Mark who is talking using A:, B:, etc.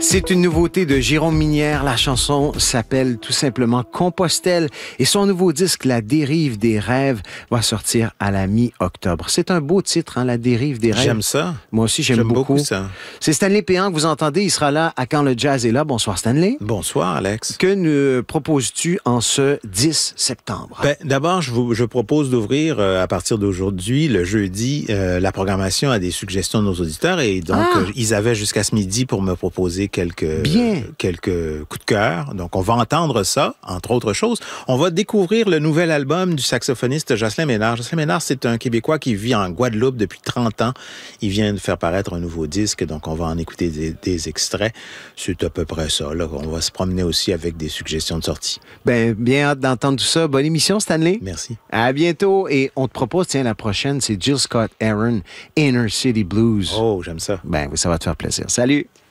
A: C'est une nouveauté de Jérôme Minière. La chanson s'appelle tout simplement Compostelle et son nouveau disque, La dérive des rêves, va sortir à la mi-octobre. C'est un beau titre, hein, La dérive des rêves.
B: J'aime ça.
A: Moi aussi, j'aime beaucoup
B: ça.
A: C'est Stanley Péan que vous entendez. Il sera là à Quand le jazz est là. Bonsoir, Stanley.
B: Bonsoir, Alex.
A: Que nous proposes-tu en ce 10 septembre?
B: D'abord, je propose d'ouvrir à partir d'aujourd'hui, le jeudi, la programmation à des suggestions de nos auditeurs. Et donc, ils avaient jusqu'à ce midi pour me proposer quelques coups de cœur. Donc, on va entendre ça, entre autres choses. On va découvrir le nouvel album du saxophoniste Jocelyn Ménard. Jocelyn Ménard, c'est un Québécois qui vit en Guadeloupe depuis 30 ans. Il vient de faire paraître un nouveau disque, donc on va en écouter des extraits. C'est à peu près ça. Là, on va se promener aussi avec des suggestions de sortie.
A: Bien hâte d'entendre tout ça. Bonne émission, Stanley.
B: Merci.
A: À bientôt. Et on te propose, la prochaine, c'est Jill Scott-Heron, Inner City Blues.
B: Oh, j'aime ça.
A: Ça va te faire plaisir. Salut.